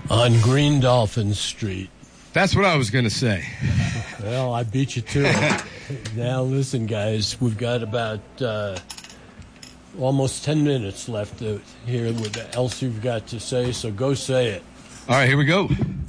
On Green Dolphin Street. That's what I was going to say. Well, I beat you to it. Now, listen, guys, we've got about almost 10 minutes left to hear what else you've got to say, so go say it. All right, here we go.